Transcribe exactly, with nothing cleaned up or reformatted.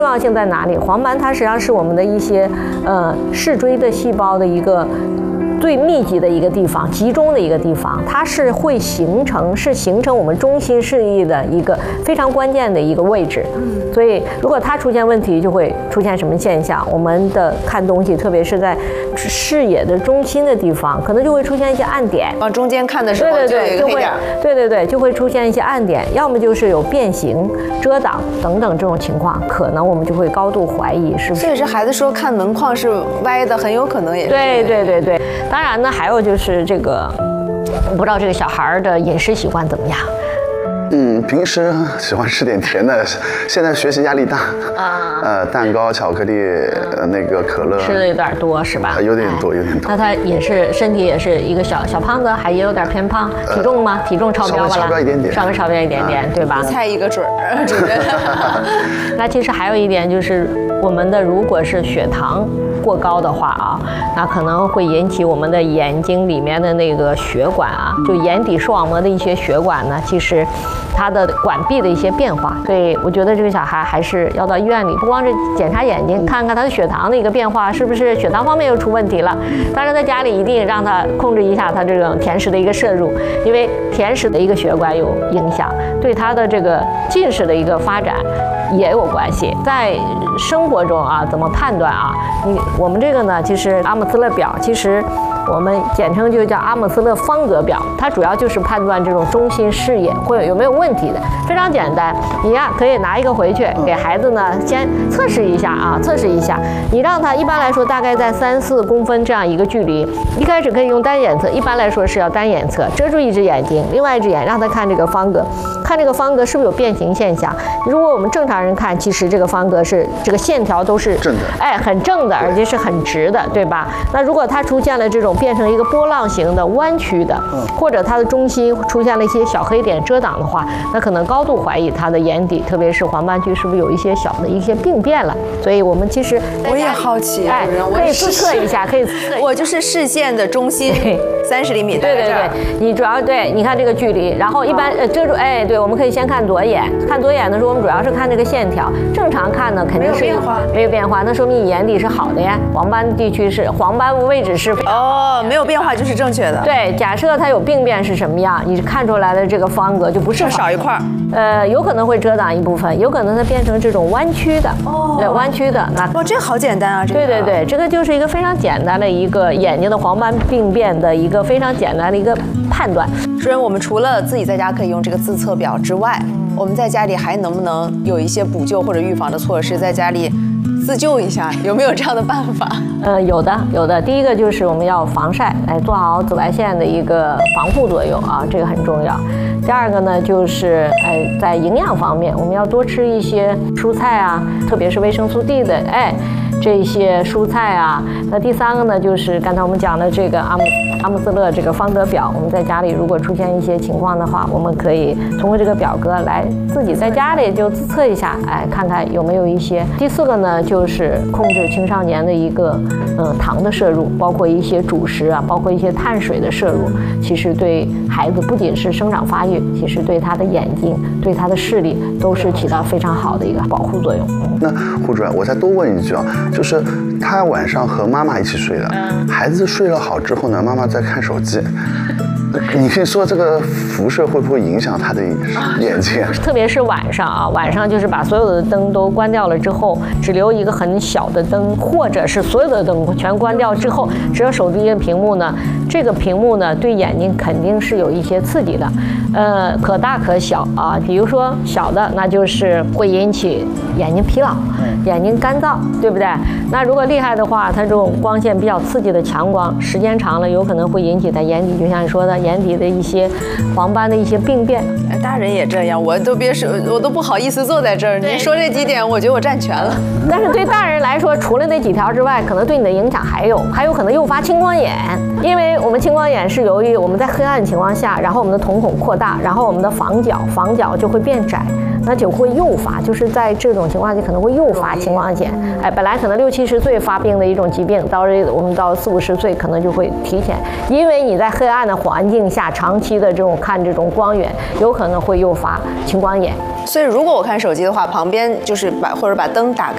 重要性在哪里？黄斑它实际上是我们的一些呃视锥的细胞的一个最密集的一个地方，集中的一个地方，它是会形成是形成我们中心视力的一个非常关键的一个位置。所以如果它出现问题，就会出现什么现象？我们的看东西，特别是在视野的中心的地方，可能就会出现一些暗点。 往中间看的时候， 对对对， 就有一个黑点。 对对对，就会出现一些暗点，要么就是有变形、遮挡等等这种情况，可能我们就会高度怀疑是不是。 所以这孩子说看门框是歪的，很有可能也是。 对对对对，当然呢，还有就是这个，我不知道这个小孩的饮食习惯怎么样。 嗯，平时喜欢吃点甜的，现在学习压力大啊， 呃，蛋糕、巧克力，呃，那个可乐吃的有点多是吧？ 呃、有点多，有点多。 那他也是身体也是一个小小胖子，还也有点偏胖。体重吗？体重超标了？ 稍微超标一点点， 稍微超标一点点，对吧？ 猜一个准儿，主任。 那其实还有一点就是，我们的如果是血糖过高的话啊，那可能会引起我们的眼睛里面的那个血管啊，就眼底视网膜的一些血管呢，其实它的管壁的一些变化。所以我觉得这个小孩还是要到医院里，不光是检查眼睛，看看他的血糖的一个变化，是不是血糖方面又出问题了。当然在家里一定让他控制一下他这种甜食的一个摄入，因为甜食的一个血管有影响，对他的这个近视的一个发展也有关系。在生活中啊，怎么判断啊？你我们这个呢，其实阿姆斯勒表，其实我们简称就叫阿姆斯勒方格表，它主要就是判断这种中心视野会有没有问题的，非常简单。你呀可以拿一个回去给孩子呢先测试一下啊，测试一下。你让他一般来说大概在三四公分这样一个距离，一开始可以用单眼测，一般来说是要单眼测，遮住一只眼睛，另外一只眼让他看这个方格，看这个方格是不是有变形现象。如果我们正常人看，其实这个方格是这个线条都是正的， 哎，很正的，而且是很直的，对吧？那如果它出现了这种变成一个波浪形的弯曲的，或者它的中心出现了一些小黑点遮挡的话，那可能高度怀疑它的眼底，特别是黄斑区是不是有一些小的一些病变了。所以我们其实我也好奇， 哎，可以自测一下，可以自测。 我就是视线的中心三十厘米， 对对对，你主要对，你看这个距离，然后一般呃遮住，哎，对，我们可以先看左眼，看左眼的时候，我们主要是看这个线条，正常看呢肯定是没有变化， 没有变化，那说明你眼底是好的呀，黄斑地区是黄斑位置是哦，没有变化就是正确的。 对，假设它有病变是什么样，你看出来的这个方格就不是少一块， 呃，有可能会遮挡一部分，有可能它变成这种弯曲的，哦，对，弯曲的那哇，这好简单啊，这个。 对对对，这个就是一个非常简单的一个眼睛的黄斑病变的一个非常简单的一个判断。 主任，我们除了自己在家可以用这个自测表之外，我们在家里还能不能有一些补救或者预防的措施，在家里自救一下，有没有这样的办法？ 呃，有的，有的。第一个就是我们要防晒，来做好紫外线的一个防护作用啊，这个很重要。第二个呢，就是哎，在营养方面，我们要多吃一些蔬菜啊，特别是维生素 D 的，哎，这些蔬菜啊。那第三个呢，就是刚才我们讲的这个阿姆阿姆斯勒这个方格表，我们在家里如果出现一些情况的话，我们可以通过这个表格来自己在家里就自测一下，哎，看看有没有一些。第四个呢，就是控制青少年的一个嗯糖的摄入，包括一些主食啊，包括一些碳水的摄入，其实对孩子不仅是生长发育，其实对他的眼睛、对他的视力都是起到非常好的一个保护作用。 那胡主任，我再多问一句啊，就是他晚上和妈妈一起睡的，孩子睡了好之后呢，妈妈在看手机。你可以说这个辐射会不会影响他的眼睛？ 特别是晚上啊，晚上就是把所有的灯都关掉了之后，只留一个很小的灯，或者是所有的灯全关掉之后，只有手机的屏幕呢，这个屏幕呢对眼睛肯定是有一些刺激的，呃，可大可小啊。比如说小的，那就是会引起眼睛疲劳、眼睛干燥，对不对？那如果厉害的话，它这种光线比较刺激的强光，时间长了有可能会引起它眼底，就像你说的。眼底的一些黄斑的一些病变， 大人也这样，我都别说，我都不好意思坐在这儿。您说这几点，我觉得我占全了。 但是对大人来说，除了那几条之外，可能对你的影响还有，还有可能诱发青光眼，因为我们青光眼是由于我们在黑暗情况下，然后我们的瞳孔扩大，然后我们的房角房角就会变窄。那就会诱发，就是在这种情况下可能会诱发青光眼。哎，本来可能六七十岁发病的一种疾病，到我们到四五十岁可能就会提前，因为你在黑暗的环境下长期的这种看这种光源，有可能会诱发青光眼。 所以如果我看手机的话，旁边就是把或者把灯打